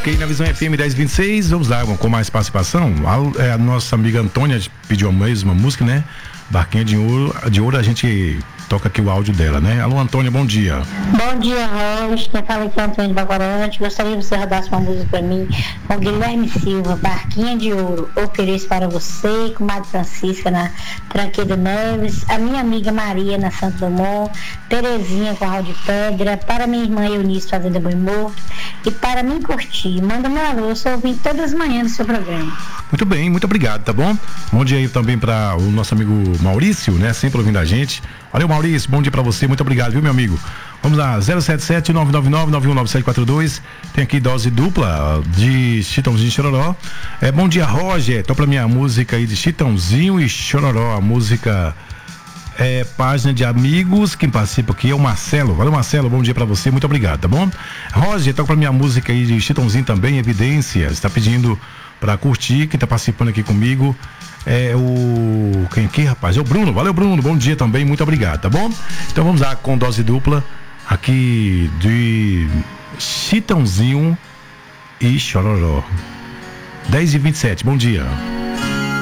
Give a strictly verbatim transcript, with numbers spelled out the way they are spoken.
Ok, na Visão F M dez e vinte e seis, vamos lá com mais participação. A, é, a nossa amiga Antônia pediu a mesma música, né? Barquinha de Ouro, de Ouro, a gente toca aqui o áudio dela, né? Alô, Antônia, bom dia. Bom dia, Rocha. Quem fala aqui é Antônio de Bacorante. Gostaria que você rodasse uma música pra mim com Guilherme Silva, Barquinha de Ouro. Ofereço para você, com Madre Francisca na Tranqueira Neves, a minha amiga Maria na Santo Dumont, Terezinha com Raul de Pedra, para minha irmã Eunice Fazenda Boi Morto e para mim curtir. Manda meu alô, eu sou ouvindo todas as manhãs do seu programa. Muito bem, muito obrigado, tá bom? Bom dia aí também para o nosso amigo Maurício, né? Sempre ouvindo a gente. Valeu, Maurício, bom dia pra você, muito obrigado, viu, meu amigo? Vamos lá, zero sete sete, nove nove nove, nove um nove sete quatro dois. Tem aqui dose dupla de Chitãozinho e Chororó. É, bom dia, Roger. Tô pra minha música aí de Chitãozinho e Chororó. A música é página de amigos. Quem participa aqui é o Marcelo. Valeu, Marcelo, bom dia pra você, muito obrigado, tá bom? Roger, toca pra minha música aí de Chitãozinho também, Evidências. Tá pedindo pra curtir. Quem tá participando aqui comigo é o... Quem aqui, rapaz? É o Bruno. Valeu, Bruno. Bom dia também. Muito obrigado, tá bom? Então vamos lá com dose dupla aqui de Chitãozinho e Chororó. dez e vinte e sete. Bom dia.